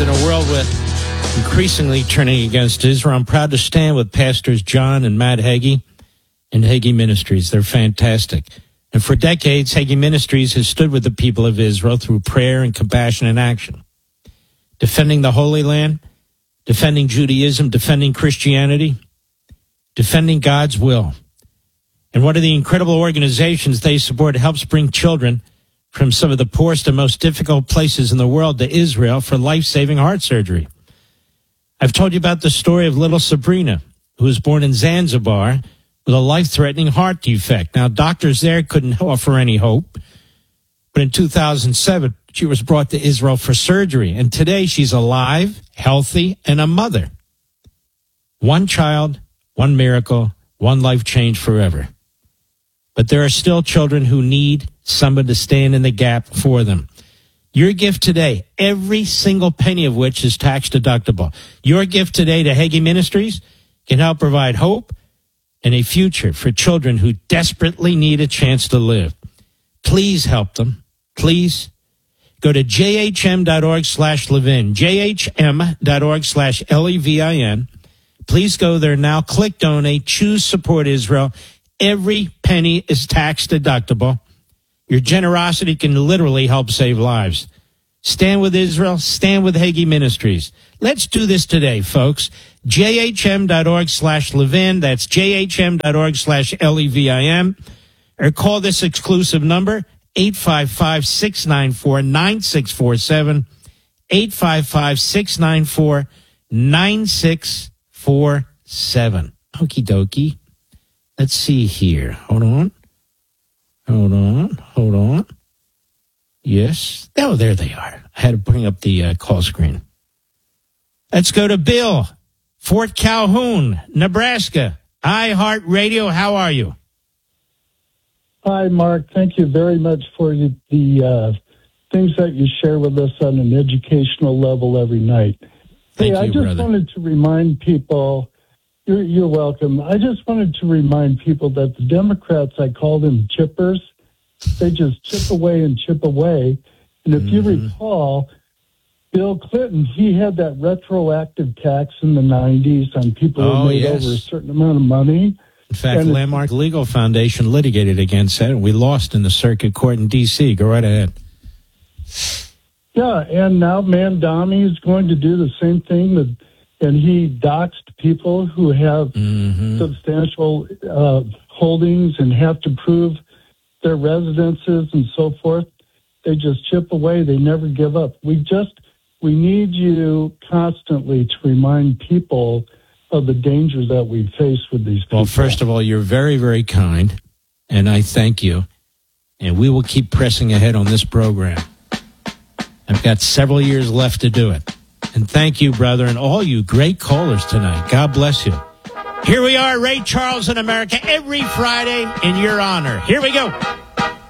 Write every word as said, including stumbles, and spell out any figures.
in a world with increasingly turning against Israel, I'm proud to stand with Pastors John and Matt Hagee and Hagee Ministries. They're fantastic. And for decades, Hagee Ministries has stood with the people of Israel through prayer and compassion and action, defending the Holy Land, defending Judaism, defending Christianity, defending God's will. And one of the incredible organizations they support helps bring children from some of the poorest and most difficult places in the world to Israel for life-saving heart surgery. I've told you about the story of little Sabrina, who was born in Zanzibar with a life-threatening heart defect. Now, doctors there couldn't offer any hope, but in two thousand seven, she was brought to Israel for surgery, and today she's alive, healthy, and a mother. One child, one miracle, one life changed forever. But there are still children who need someone to stand in the gap for them. Your gift today, every single penny of which is tax deductible. Your gift today to Hagee Ministries can help provide hope and a future for children who desperately need a chance to live. Please help them. Please. Go to jhm.org slash Levin, jhm.org slash L E V I N. Please go there now. Click donate. Choose Support Israel. Every penny is tax deductible. Your generosity can literally help save lives. Stand with Israel. Stand with Hagee Ministries. Let's do this today, folks. jhm.org slash Levin. That's jhm.org slash L E V I N. Or call this exclusive number, eight five five, six nine four, nine six four seven, eight five five, six nine four, nine six four seven. Okie dokie. Let's see here. Hold on. Hold on. Hold on. Yes. Oh, there they are. I had to bring up the uh, call screen. Let's go to Bill, Fort Calhoun, Nebraska. iHeartRadio, how are you? Hi, Mark. Thank you very much for you, the uh, things that you share with us on an educational level every night. Thank hey, you, I just brother. wanted to remind people, you're, you're welcome. I just wanted to remind people that the Democrats, I call them chippers, they just chip away and chip away. And if mm-hmm. you recall, Bill Clinton, he had that retroactive tax in the nineties on people oh, who made yes. over a certain amount of money. In fact, and Landmark Legal Foundation litigated against that, and we lost in the circuit court in D C Go right ahead. Yeah, and now Mandami is going to do the same thing, with, and he doxed people who have mm-hmm. substantial uh, holdings and have to prove their residences and so forth. They just chip away. They never give up. We just, we need you constantly to remind people of the dangers that we face with these people. Well, first of all, you're very, very kind, and I thank you. And we will keep pressing ahead on this program. I've got several years left to do it. And thank you, brother, and all you great callers tonight. God bless you. Here we are, Ray Charles in America, every Friday in your honor. Here we go.